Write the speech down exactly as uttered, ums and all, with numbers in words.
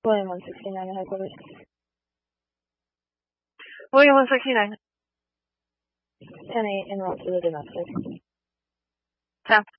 William one sixty-nine to headquarters. William one sixty-nine. ten eight, en route to the domestic. ten.